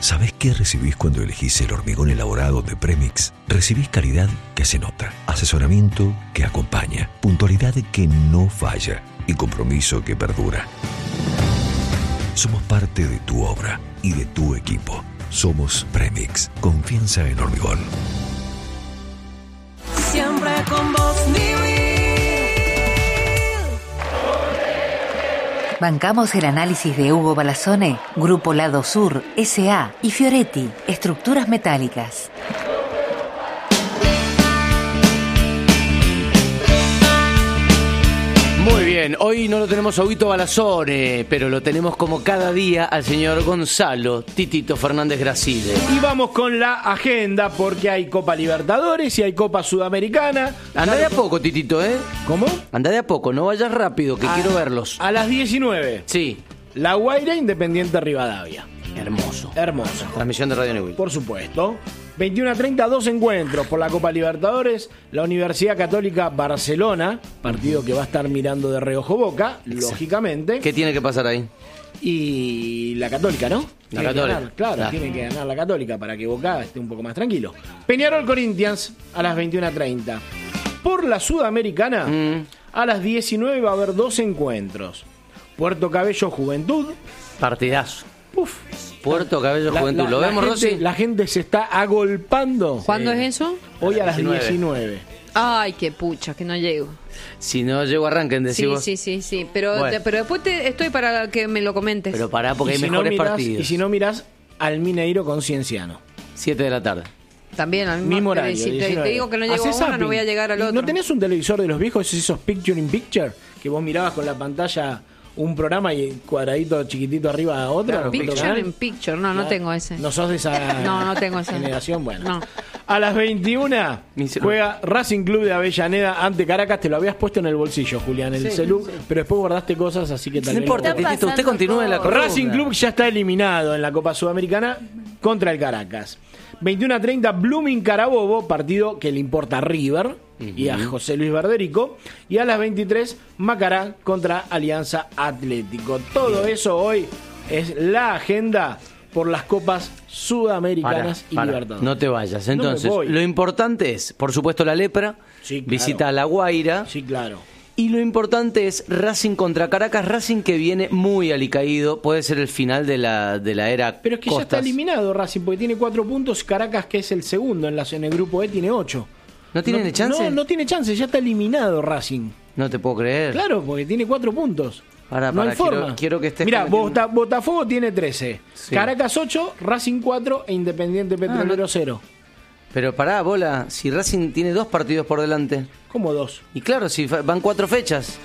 ¿Sabés qué recibís cuando elegís el hormigón elaborado de Premix? Recibís calidad que se nota, asesoramiento que acompaña, puntualidad que no falla y compromiso que perdura. Somos parte de tu obra y de tu equipo. Somos Premix. Confianza en hormigón. Siempre con vos, Bancamos el análisis de Hugo Balazzone, Grupo Lado Sur, S.A. y Fioretti, Estructuras Metálicas. Muy bien, hoy no lo tenemos a Huguito Balazzone, pero lo tenemos como cada día al señor Gonzalo Titito Fernández Gracile. Y vamos con la agenda porque hay Copa Libertadores y hay Copa Sudamericana. Anda de a poco, Titito, ¿eh? ¿Cómo? Anda de a poco, no vayas rápido, que quiero verlos. A las 19. Sí. La Guaira Independiente Rivadavia. Hermoso. Hermoso. Transmisión de Radio Neuquén. Por supuesto. 21:30, 2 encuentros por la Copa Libertadores. La Universidad Católica Barcelona, partido que va a estar mirando de reojo Boca, lógicamente. ¿Qué tiene que pasar ahí? Y la Católica, ¿no? La Tiene que Católica. ganar, claro, Claro. tiene que ganar la Católica para que Boca esté un poco más tranquilo. Peñarol Corinthians a las 21:30. Por la Sudamericana, a las 19 va a haber 2 encuentros. Puerto Cabello Juventud. Partidazo. Uf. Puerto Cabello Juventud. ¿Lo vemos, gente, Rosy? La gente se está agolpando. ¿Cuándo es eso? Hoy a las 19. 19. Ay, qué pucha, que no llego. Si no llego, arranquen, Sí, decimos. sí. Pero, Bueno. pero después estoy para que me lo comentes. Pero pará, porque hay Y si mejores no mirás- partidos. Y si no mirás al Mineiro con Cienciano. 7 de la tarde. También al Mismo pero horario. si te 19. digo que no llego Hacés a uno, zapping. no voy a llegar al ¿Y otro. ¿No tenés un televisor de los viejos, esos Picture in Picture? Que vos mirabas con la pantalla un programa y cuadradito chiquitito arriba a otro. Claro, otro Picture canal. in Picture, no tengo ese. ¿No sos de esa No tengo esa. generación? Bueno. No. A las 21 Mi celular. juega Racing Club de Avellaneda ante Caracas. Te lo habías puesto en el bolsillo, Julián, el celu, pero después guardaste cosas, así que tal No vez importa, lo- Está Titito, usted pasando continúe en la todo. columna. Racing Club ya está eliminado en la Copa Sudamericana contra el Caracas. 21:30 Blooming Carabobo, partido que le importa a River y a José Luis Verderico. Y a las 23 Macará contra Alianza Atlético. Todo eso hoy es la agenda por las Copas Sudamericanas y Pará, Libertadores. no te vayas. Entonces, me voy. lo importante es, por supuesto, la lepra, Sí, claro. visita a La Guaira. Sí, claro. Y lo importante es Racing contra Caracas. Racing que viene muy alicaído. Puede ser el final de la era Pero es que ya está Costas. eliminado Racing porque tiene 4 puntos. Caracas, que es el segundo en el grupo E, tiene 8. ¿No tiene chance? No tiene chance, ya está eliminado Racing. No te puedo creer. Claro, porque tiene 4 puntos. Pará, no hay quiero- forma. quiero que estés Mirá, como que- Botafogo tiene 13. Sí. Caracas 8, Racing 4 e Independiente Petrolero no- 0. Pero pará, bola. Si Racing tiene 2 partidos por delante. ¿Cómo 2? Y claro, si van 4 fechas.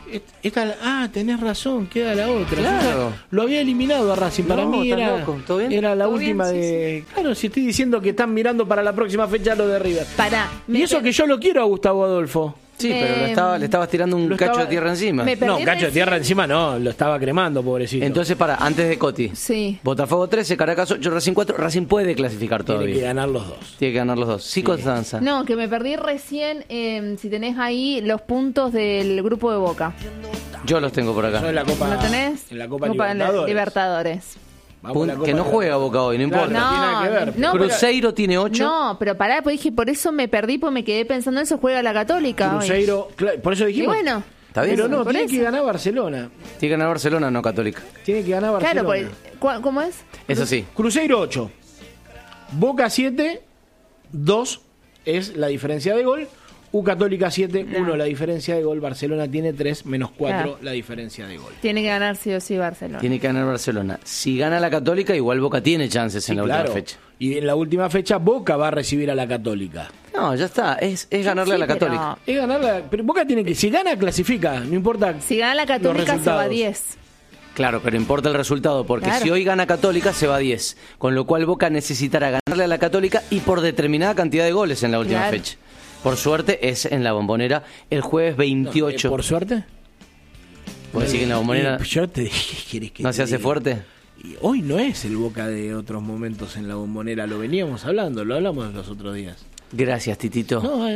Tenés razón, queda la otra. Claro. O sea, lo había eliminado a Racing. Para No, mí estás era, loco. ¿Todo bien? era la ¿Todo última bien? Sí, de... Claro, si estoy diciendo que están mirando para la próxima fecha lo de River. Pará. Y eso que yo lo quiero a Gustavo Adolfo. Sí, pero le estabas tirando un lo cacho estaba- de tierra encima. me- No, Perdí cacho de recién. tierra encima no, lo estaba cremando, pobrecito. Entonces, antes de Coti. Sí. Botafogo 13, Caracas 8, Racing 4. Racing puede clasificar tiene que todavía. ganar los dos. Tiene que ganar los dos. Sí, Constanza. No, que me perdí recién, si tenés ahí los puntos del grupo de Boca. Yo los tengo por Eso acá. en la Copa, ¿Lo tenés? En la Copa Copa Libertadores. Libertadores. Vamos a la Copa Que no juega Boca hoy, no Claro, importa. no tiene nada que ver. No, pero- Cruzeiro tiene 8. No, pero pará, pues dije, por eso me perdí, pues me quedé pensando en eso, juega la Católica hoy. Cruzeiro, por eso Y dijimos. bueno, Está bien. Pero no, por tiene eso. que ganar Barcelona. Tiene que ganar Barcelona, no Católica. Tiene que ganar Barcelona. claro, pues, ¿cómo es? Eso sí. Cruzeiro 8. Boca 7. 2 es la diferencia de gol. U Católica 7. 1 la diferencia de gol. Barcelona tiene 3 menos 4 Claro. la diferencia de gol. Tiene que ganar sí o sí Barcelona. Tiene que ganar Barcelona. Si gana la Católica, igual Boca tiene chances en la Claro. última fecha. Y en la última fecha Boca va a recibir a la Católica. No, ya está. Es ganarle Sí, a la pero Católica. Es ganarla, pero Boca tiene que, si gana, clasifica, no importa. Si gana la los Católica se va a resultados. 10. Claro, pero importa el resultado, porque Claro. si hoy gana Católica se va a 10. Con lo cual Boca necesitará ganarle a la Católica y por determinada cantidad de goles en la última Claro. fecha. Por suerte es en la Bombonera el jueves 28. Por suerte. ¿Vos decís que en la Bombonera Yo te dije, ¿qué querés que no te se hace diga? fuerte? Y hoy no es el Boca de otros momentos en la Bombonera, lo veníamos hablando, lo hablamos los otros días. Gracias, Titito. No,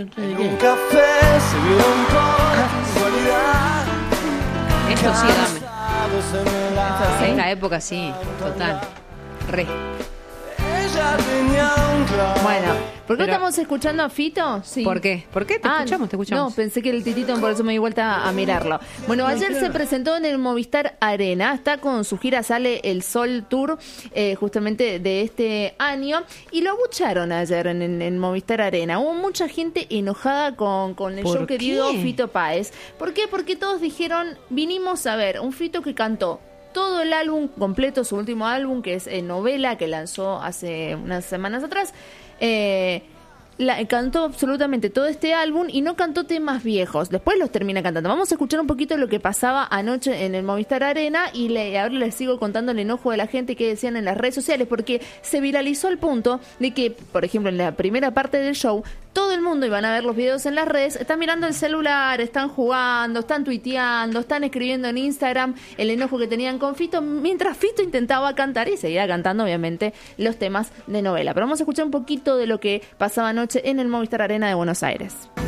Esto sí, dame. En esa época sí, total. Re. Bueno, ¿por qué Pero- estamos escuchando a Fito? Sí. ¿Por qué? ¿Por qué? Te escuchamos. No, pensé que era el Titito, por eso me di vuelta a mirarlo. Bueno, ayer se presentó en el Movistar Arena, está con su gira Sale el Sol Tour, justamente de este año, y lo abucharon ayer en Movistar Arena. Hubo mucha gente enojada con el ¿Por show que qué? dio Fito Páez. ¿Por qué? Porque todos dijeron, vinimos a ver un Fito que cantó todo el álbum completo, su último álbum, que es Novela, que lanzó hace unas semanas atrás. Cantó absolutamente todo este álbum y no cantó temas viejos. Después los termina cantando. Vamos a escuchar un poquito lo que pasaba anoche en el Movistar Arena y ahora les sigo contando el enojo de la gente que decían en las redes sociales, porque se viralizó al punto de que, por ejemplo, en la primera parte del show, todo el mundo, iban a ver los videos en las redes, están mirando el celular, están jugando, están tuiteando, están escribiendo en Instagram el enojo que tenían con Fito, mientras Fito intentaba cantar y seguía cantando, obviamente, los temas de Novela. Pero vamos a escuchar un poquito de lo que pasaba anoche en el Movistar Arena de Buenos Aires.